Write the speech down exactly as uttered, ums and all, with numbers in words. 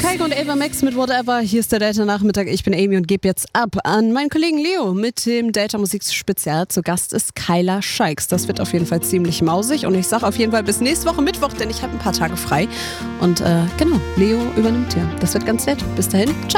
Heike und Ava Max mit Whatever. Hier ist der Data-Nachmittag. Ich bin Amy und gebe jetzt ab an meinen Kollegen Leo mit dem Data-Musik-Spezial. Zu Gast ist Kyla Scheiks. Das wird auf jeden Fall ziemlich mausig. Und ich sage auf jeden Fall bis nächste Woche Mittwoch, denn ich habe ein paar Tage frei. Und äh, genau, Leo übernimmt hier. Das wird ganz nett. Bis dahin, ciao.